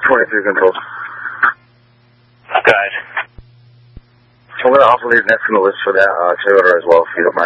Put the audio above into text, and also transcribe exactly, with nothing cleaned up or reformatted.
twenty-three control. Guys. So I'm going to also leave next on the list for that uh, Toyota as well, if you don't mind.